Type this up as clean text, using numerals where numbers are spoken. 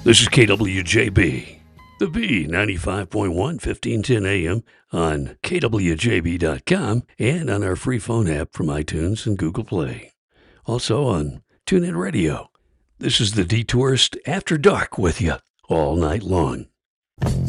This is KWJB, the B 95.1, 1510 AM on KWJB.com and on our free phone app from iTunes and Google Play. Also on TuneIn Radio. This is the Detourist After Dark with you all night long.